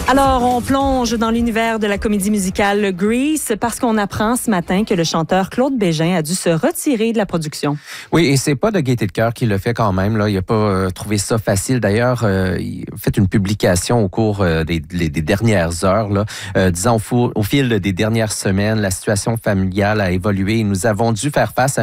Alors, on plonge dans l'univers de la comédie musicale Grease parce qu'on apprend ce matin que le chanteur Claude Bégin a dû se retirer de la production. Oui, et c'est pas de gaieté de cœur qu'il le fait quand même. Là. Il n'a pas trouvé ça facile. D'ailleurs, il a fait une publication au cours des dernières heures, là, disant au fil des dernières semaines, la situation familiale a évolué et nous avons dû faire face à